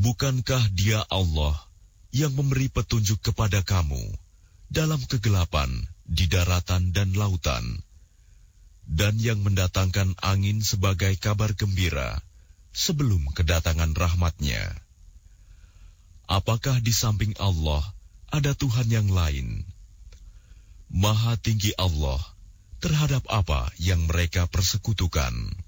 Bukankah Dia Allah yang memberi petunjuk kepada kamu dalam kegelapan di daratan dan lautan, dan yang mendatangkan angin sebagai kabar gembira sebelum kedatangan rahmat-Nya? Apakah di samping Allah ada Tuhan yang lain? Maha tinggi Allah terhadap apa yang mereka persekutukan.